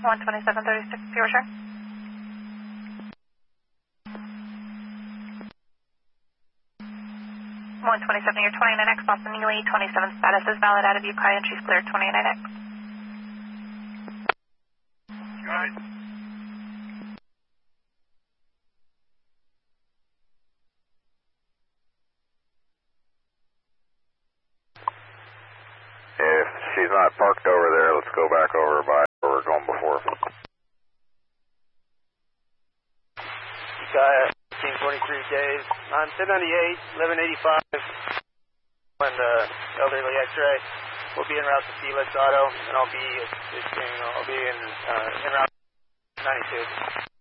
12736, pure sure. 127, your 29X, Boston Neely, 27 status is valid out of Ukai, entries clear 29X. Good. If she's not parked over there, let's go back over by where we're going before. Ukai, 1823 days. I'm 1098, 1185. And elderly X-ray. We'll be en route to Felix Auto, and I'll be en route 92.